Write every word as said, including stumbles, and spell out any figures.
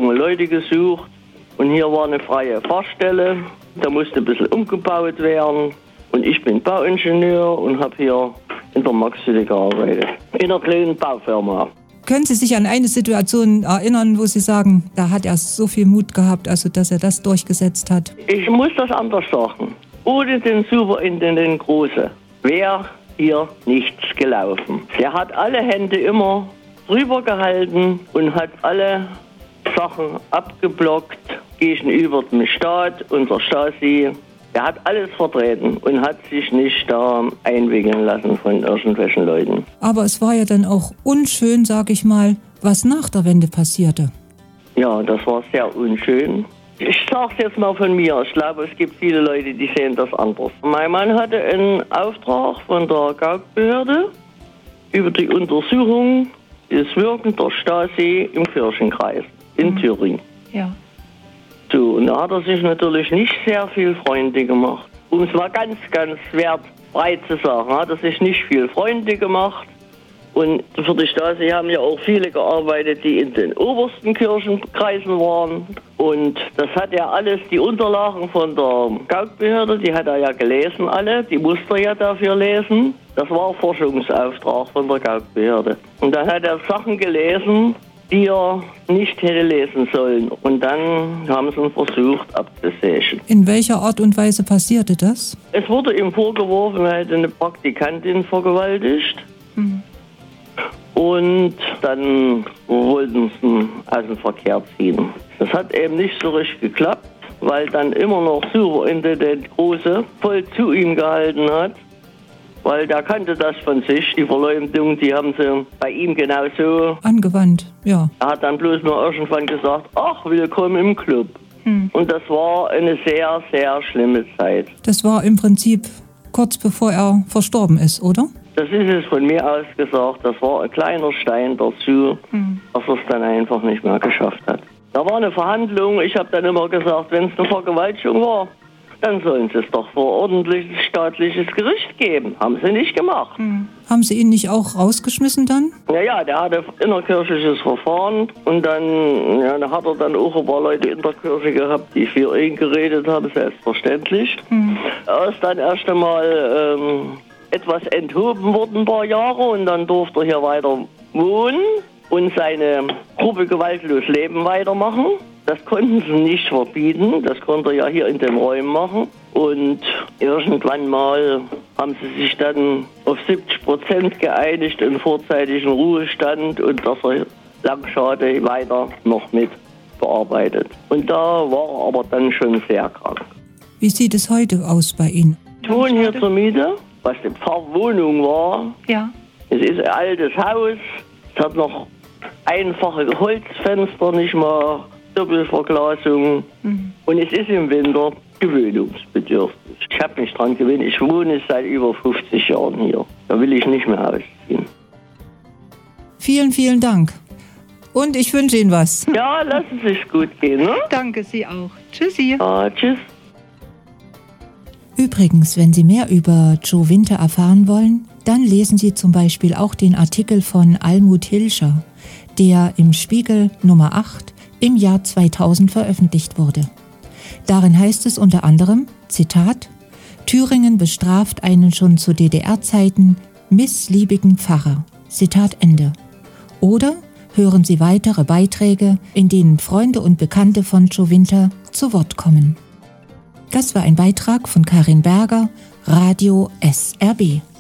junge Leute gesucht. Und hier war eine freie Fahrstelle. Da musste ein bisschen umgebaut werden. Und ich bin Bauingenieur und habe hier in der Maxhütte gearbeitet. In einer kleinen Baufirma. Können Sie sich an eine Situation erinnern, wo Sie sagen, da hat er so viel Mut gehabt, also dass er das durchgesetzt hat? Ich muss das anders sagen. Ohne den Superintendent Große wäre hier nichts gelaufen. Der hat alle Hände immer drüber gehalten und hat alle Sachen abgeblockt gegenüber dem Staat und der Stasi. Er hat alles vertreten und hat sich nicht da einwickeln lassen von irgendwelchen Leuten. Aber es war ja dann auch unschön, sag ich mal, was nach der Wende passierte. Ja, das war sehr unschön. Ich sage es jetzt mal von mir. Ich glaube, es gibt viele Leute, die sehen das anders. Mein Mann hatte einen Auftrag von der Gaukbehörde über die Untersuchung des Wirkens der Stasi im Kirchenkreis in mhm. Thüringen. Ja. So, und da hat er sich natürlich nicht sehr viel Freunde gemacht. Um es mal ganz, ganz wertfrei zu sagen, hat er sich nicht viel Freunde gemacht. Und für die Stasi haben ja auch viele gearbeitet, die in den obersten Kirchenkreisen waren. Und das hat er alles, die Unterlagen von der Gaukbehörde, die hat er ja gelesen alle, die musste er ja dafür lesen. Das war Forschungsauftrag von der Gaukbehörde. Und dann hat er Sachen gelesen, die er nicht hätte lesen sollen. Und dann haben sie ihn versucht abzusägen. In welcher Art und Weise passierte das? Es wurde ihm vorgeworfen, er hätte eine Praktikantin vergewaltigt. Mhm. Und dann wollten sie ihn aus dem Verkehr ziehen. Das hat eben nicht so richtig geklappt, weil dann immer noch Superintendent Große voll zu ihm gehalten hat. Weil der kannte das von sich, die Verleumdung, die haben sie bei ihm genauso angewandt, ja. Er hat dann bloß nur irgendwann gesagt, ach, willkommen im Club. Hm. Und das war eine sehr, sehr schlimme Zeit. Das war im Prinzip kurz bevor er verstorben ist, oder? Das ist es von mir aus gesagt, das war ein kleiner Stein dazu, hm. dass er es dann einfach nicht mehr geschafft hat. Da war eine Verhandlung, ich habe dann immer gesagt, wenn es eine Vergewaltigung war, dann sollen sie es doch vor ordentliches staatliches Gericht geben. Haben sie nicht gemacht. Hm. Haben sie ihn nicht auch rausgeschmissen dann? Ja, ja, der hatte innerkirchliches Verfahren und dann ja, da hat er dann auch ein paar Leute in der Kirche gehabt, die für ihn geredet haben, selbstverständlich. Hm. Er ist dann erst einmal ähm, etwas enthoben worden, ein paar Jahre, und dann durfte er hier weiter wohnen und seine Gruppe gewaltlos Leben weitermachen. Das konnten sie nicht verbieten, das konnte er ja hier in den Räumen machen. Und irgendwann mal haben sie sich dann auf siebzig Prozent geeinigt in vorzeitigen Ruhestand und dass er Langschade weiter noch mit bearbeitet. Und da war er aber dann schon sehr krank. Wie sieht es heute aus bei Ihnen? Ich wohne hier zur Miete, was die Pfarrwohnung war. Ja. Es ist ein altes Haus, es hat noch einfache Holzfenster, nicht mal Doppelverglasung. Mhm. Und es ist im Winter gewöhnungsbedürftig. Ich habe mich dran gewöhnt. Ich wohne seit über fünfzig Jahren hier. Da will ich nicht mehr ausziehen. Vielen, vielen Dank. Und ich wünsche Ihnen was. Ja, lassen Sie es gut gehen, ne? Danke, Sie auch. Tschüssi. Ja, tschüss. Übrigens, wenn Sie mehr über Joe Winter erfahren wollen, dann lesen Sie zum Beispiel auch den Artikel von Almut Hilscher, der im Spiegel Nummer acht im Jahr zweitausend veröffentlicht wurde. Darin heißt es unter anderem, Zitat, Thüringen bestraft einen schon zu D D R-Zeiten missliebigen Pfarrer. Zitat Ende. Oder hören Sie weitere Beiträge, in denen Freunde und Bekannte von Joe Winter zu Wort kommen. Das war ein Beitrag von Karin Berger, Radio S R B.